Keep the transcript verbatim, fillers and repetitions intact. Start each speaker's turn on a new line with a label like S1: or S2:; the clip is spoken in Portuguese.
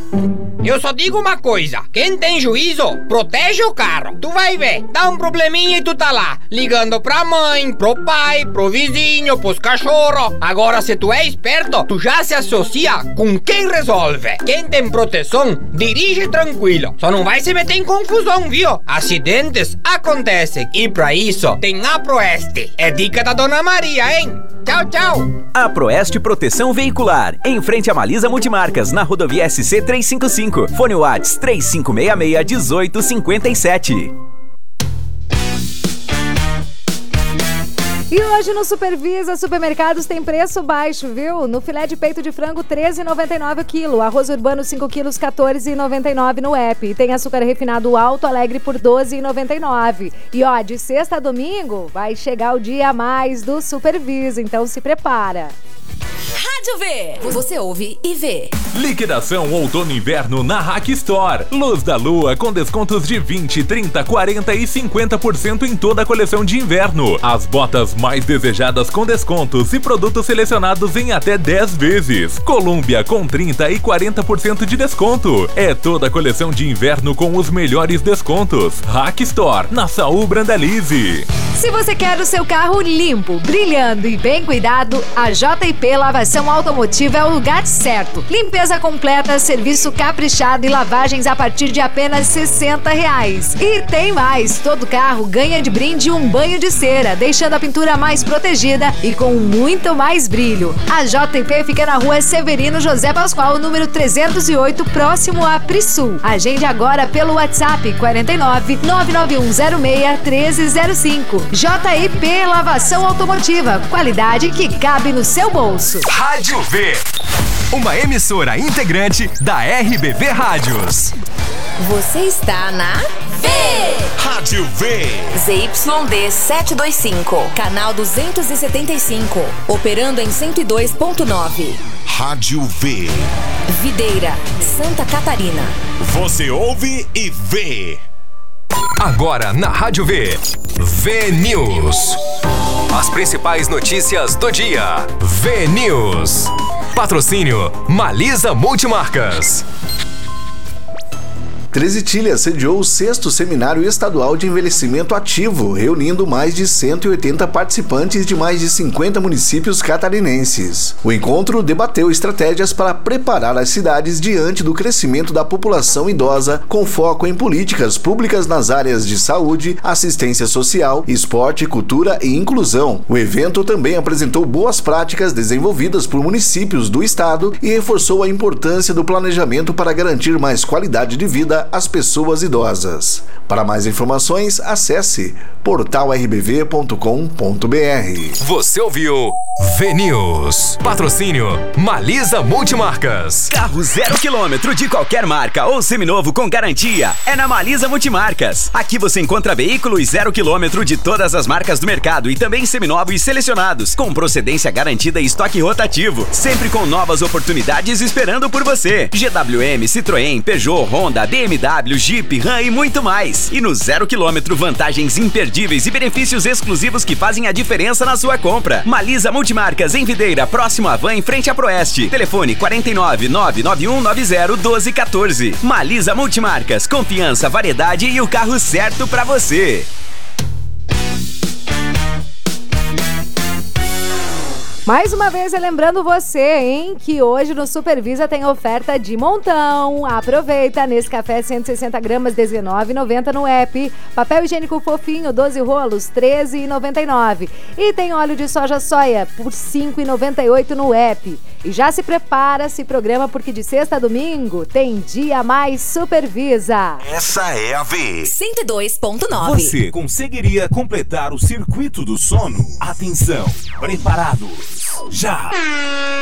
S1: Eu só digo uma coisa, quem tem juízo, protege o carro. Tu vai ver, dá um probleminha e tu tá lá, ligando pra mãe, pro pai, pro vizinho, pros cachorros. Agora, se tu é esperto, tu já se associa com quem resolve. Quem tem proteção, dirige tranquilo. Só não vai se meter em confusão, viu? Acidentes acontecem. E pra isso, tem a Proeste. É dica da Dona Maria, hein? Tchau, tchau.
S2: A Proeste Proteção Veicular, em frente a Malisa Multimarcas, na rodovia S C trezentos e cinquenta e cinco. Fone WhatsApp três cinco seis seis, um oito cinco sete.
S3: E hoje no Supervisa Supermercados tem preço baixo, viu? No filé de peito de frango, treze reais e noventa e nove centavos o quilo. Arroz urbano, cinco quilos, quatorze reais e noventa e nove centavos no app. E tem açúcar refinado Alto Alegre por doze reais e noventa e nove centavos. E ó, de sexta a domingo vai chegar o dia a mais do Supervisa, então se prepara.
S4: Rádio V. Você ouve e vê.
S5: Liquidação outono e inverno na Hack Store. Luz da Lua com descontos de vinte, trinta, quarenta e cinquenta por cento em toda a coleção de inverno. As botas mais desejadas com descontos e produtos selecionados em até dez vezes. Colômbia com trinta e quarenta por cento de desconto. É toda a coleção de inverno com os melhores descontos. Hack Store, na Saúl Brandalize.
S3: Se você quer o seu carro limpo, brilhando e bem cuidado, a J e P Lavação Automotiva é o lugar certo. Limpeza completa, serviço caprichado e lavagens a partir de apenas sessenta reais. E tem mais, todo carro ganha de brinde um banho de cera, deixando a pintura mais protegida e com muito mais brilho. A J e P fica na rua Severino José Pascoal, número trezentos e oito, próximo a Prisul. Agende agora pelo WhatsApp quarenta e nove, nove nove um zero seis, treze zero cinco. J e P Lavação Automotiva, qualidade que cabe no seu bolso.
S6: Rádio V, uma emissora integrante da R B V Rádios.
S4: Você está na V.
S6: Rádio V.
S4: Z Y D setecentos e vinte e cinco, canal duzentos e setenta e cinco, operando em cento e dois ponto nove.
S6: Rádio V.
S4: Videira, Santa Catarina.
S6: Você ouve e vê. Agora na Rádio V, V News. As principais notícias do dia. V News. Patrocínio Malisa Multimarcas.
S7: Treze Tilha sediou o sexto Seminário Estadual de Envelhecimento Ativo, reunindo mais de cento e oitenta participantes de mais de cinquenta municípios catarinenses. O encontro debateu estratégias para preparar as cidades diante do crescimento da população idosa, com foco em políticas públicas nas áreas de saúde, assistência social, esporte, cultura e inclusão. O evento também apresentou boas práticas desenvolvidas por municípios do estado e reforçou a importância do planejamento para garantir mais qualidade de vida às pessoas idosas. Para mais informações, acesse portal r b v ponto com ponto b r.
S6: Você ouviu V News. Patrocínio Malisa Multimarcas.
S2: Carro zero quilômetro de qualquer marca ou seminovo com garantia é na Malisa Multimarcas. Aqui você encontra veículos zero quilômetro de todas as marcas do mercado e também seminovos selecionados, com procedência garantida e estoque rotativo, sempre com novas oportunidades esperando por você. G W M, Citroën, Peugeot, Honda, B M W, Jeep, Ram e muito mais. E no zero quilômetro, vantagens imperdíveis e benefícios exclusivos que fazem a diferença na sua compra. Malisa Multimarcas, em Videira, próximo à Van, em frente à Proeste. Telefone quarenta e nove, nove nove um nove zero, doze quatorze. Malisa Multimarcas, confiança, variedade e o carro certo pra você.
S3: Mais uma vez, lembrando você, hein, que hoje no Supervisa tem oferta de montão. Aproveita, nesse café cento e sessenta gramas, dezenove reais e noventa centavos no app. Papel higiênico fofinho, doze rolos, treze reais e noventa e nove centavos. E tem óleo de soja soia por cinco reais e noventa e oito centavos no app. E já se prepara, se programa, porque de sexta a domingo tem dia mais Supervisa.
S6: Essa é a V.
S4: cento e dois ponto nove.
S8: Você conseguiria completar o circuito do sono? Atenção, preparados, já!